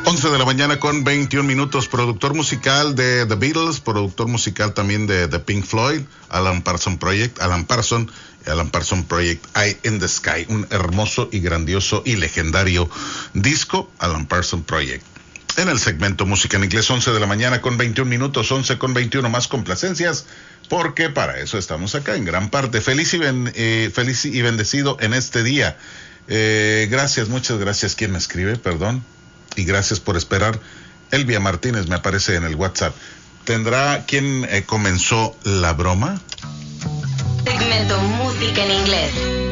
11 de la mañana con 21 minutos, productor musical de The Beatles, productor musical también de Pink Floyd, Alan Parsons Project, Alan Parsons Project, Eye in the Sky, un hermoso y grandioso y legendario disco, Alan Parsons Project. En el segmento Música en Inglés, 11 de la mañana con 21 minutos, 11 con 21, más complacencias, porque para eso estamos acá en gran parte. Feliz y bendecido en este día. Muchas gracias. ¿Quién me escribe? Perdón. Y gracias por esperar. Elvia Martínez me aparece en el WhatsApp. ¿Tendrá quién comenzó la broma? Segmento Música en Inglés.